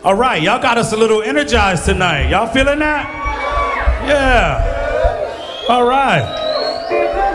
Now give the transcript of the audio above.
All right, y'all got us a little energized tonight. Y'all feeling that? Yeah. All right.